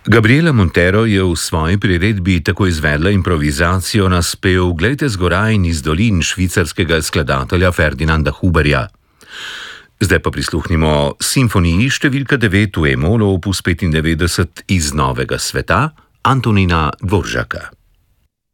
Gabriela Montero je v svoji priredbi tako izvedla improvizacijo na spev Glejte zgoraj in iz dolin švicarskega skladatelja Ferdinanda Huberja. Zdaj pa prisluhnimo simfoniji številka 9 v E-molu opus 95 iz Novega sveta Antonina Dvoržaka.